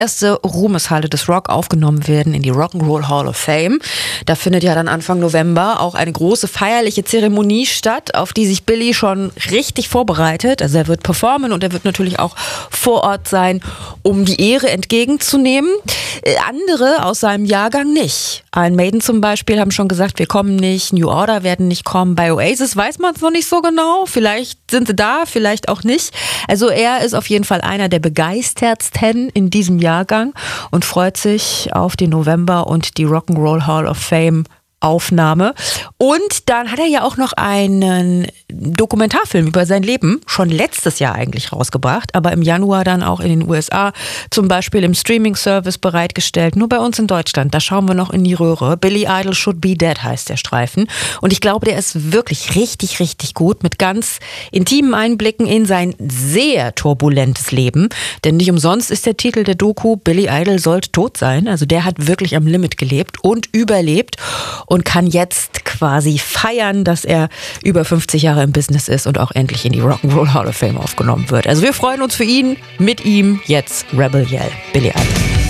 erste Ruhmeshalle des Rock aufgenommen werden in die Rock'n'Roll Hall of Fame. Da findet ja dann Anfang November auch eine große feierliche Zeremonie statt, auf die sich Billy schon richtig vorbereitet. Also er wird performen und er wird natürlich auch vor Ort sein, um die Ehre entgegenzunehmen. Andere aus seinem Jahrgang nicht. Iron Maiden zum Beispiel haben schon gesagt, wir kommen nicht. New Order werden nicht kommen. Bei Oasis weiß man es noch nicht so genau. Vielleicht sind sie da, vielleicht auch nicht. Also er ist auf jeden Fall einer der begeistertsten in diesem Jahrgang und freut sich auf den November und die Rock'n'Roll Hall of Fame Aufnahme. Und dann hat er ja auch noch einen Dokumentarfilm über sein Leben, schon letztes Jahr eigentlich rausgebracht, aber im Januar dann auch in den USA, zum Beispiel im Streaming-Service bereitgestellt. Nur bei uns in Deutschland, da schauen wir noch in die Röhre. Billy Idol Should Be Dead heißt der Streifen. Und ich glaube, der ist wirklich richtig, richtig gut, mit ganz intimen Einblicken in sein sehr turbulentes Leben. Denn nicht umsonst ist der Titel der Doku Billy Idol sollte tot sein. Also der hat wirklich am Limit gelebt und überlebt und kann jetzt quasi feiern, dass er über 50 Jahre im Business ist und auch endlich in die Rock'n'Roll Hall of Fame aufgenommen wird. Also wir freuen uns für ihn, mit ihm jetzt Rebel Yell, Billy Idol.